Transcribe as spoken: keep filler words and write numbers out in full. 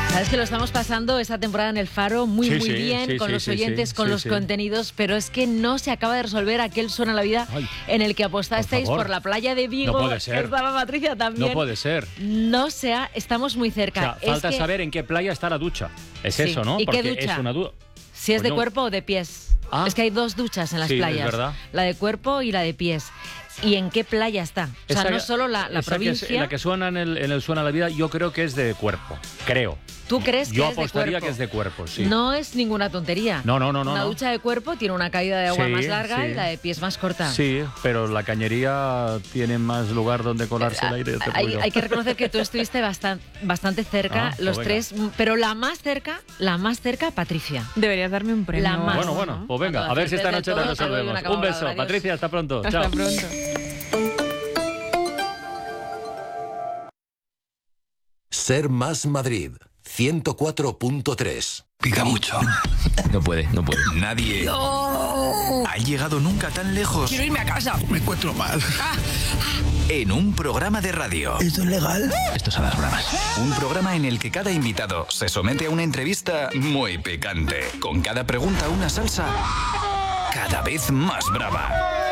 Sabes que lo estamos pasando esta temporada en El Faro muy, Sí, muy sí, bien, sí, con sí, los sí, oyentes, sí, con sí, los sí. contenidos, pero es que no se acaba de resolver aquel Suena la Vida Ay, en el que apostasteis por por, favor. la playa de Vigo. No puede ser. Estaba Patricia también. No puede ser. No sea, estamos muy O cerca. sea, Es falta que saber en qué playa está la ducha. Es Sí. eso, ¿no? ¿Y qué Porque ducha? es una duda. si es de Coño. cuerpo o de pies. Ah. Es que hay dos duchas en las Sí, es playas. verdad. La de cuerpo y la de pies. ¿Y en qué playa está? O sea, Esa- no solo la, la esa que es- provincia. la que suena en el, en el Suena la Vida, yo creo que es de cuerpo. Creo. ¿Tú crees que Yo es de apostaría cuerpo? que es de cuerpo, sí. No es ninguna tontería. No, no, no, no, Una no. ducha de cuerpo tiene una caída de agua Sí, más larga sí. y la de pies más corta. Sí, pero la cañería tiene más lugar donde colarse el aire. te Hay, digo yo. hay que reconocer que tú estuviste bastan- bastante cerca, Ah, pues los venga. tres, pero la más cerca, la más cerca, Patricia. Deberías darme un premio. La más. Bueno, bueno, pues venga, Cuando a ver si esta aciertes noche del te todo, te doy resolvemos. una Un colaboradora. beso, Adiós. Patricia, hasta pronto. Hasta Chao. pronto. Ser Más Madrid, ciento cuatro punto tres. Pica mucho. No puede, no puede. Nadie ha llegado nunca tan lejos Quiero irme a casa. Me encuentro mal. en un programa de radio. ¿Esto es legal? Esto es a las bravas. Un programa en el que cada invitado se somete a una entrevista muy picante. Con cada pregunta una salsa cada vez más brava.